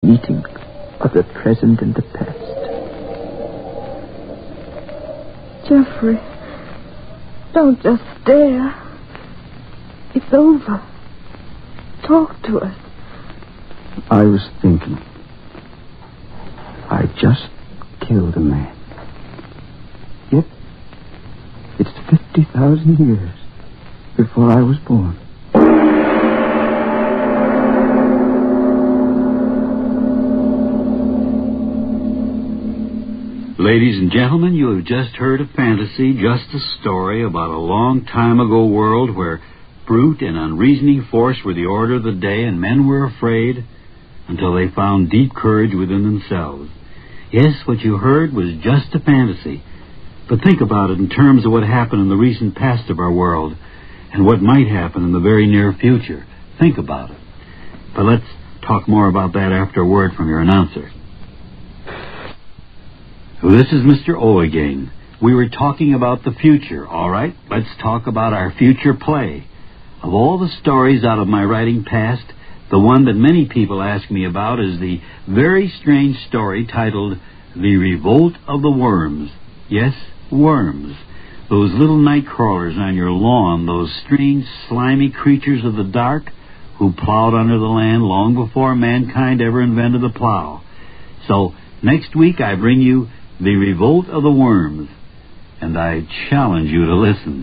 meeting of the present and the past. Jeffrey, don't just stare. It's over. Talk to us. I was thinking. I just killed a man. Yet, it's 50,000 years before I was born. Ladies and gentlemen, you have just heard a fantasy, just a story about a long time ago world where brute and unreasoning force were the order of the day and men were afraid until they found deep courage within themselves. Yes, what you heard was just a fantasy, but think about it in terms of what happened in the recent past of our world and what might happen in the very near future. Think about it. But let's talk more about that after a word from your announcer. This is Mr. O again. We were talking about the future, all right? Let's talk about our future play. Of all the stories out of my writing past, the one that many people ask me about is the very strange story titled The Revolt of the Worms. Yes, worms. Those little night crawlers on your lawn, those strange, slimy creatures of the dark who plowed under the land long before mankind ever invented the plow. So, next week I bring you The Revolt of the Worms, and I challenge you to listen.